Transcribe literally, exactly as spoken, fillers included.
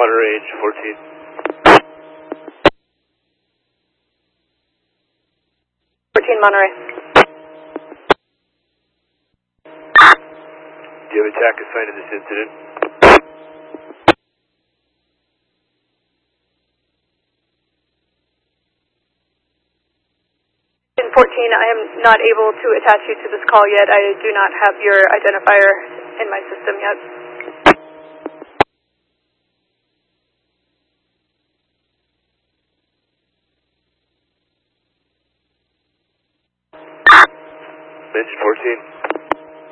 range, fourteen. fourteen Monterey. Do you have attack assigned in this incident? fourteen, I am not able to attach you to this call yet. I do not have your identifier in my system yet. Mention fourteen.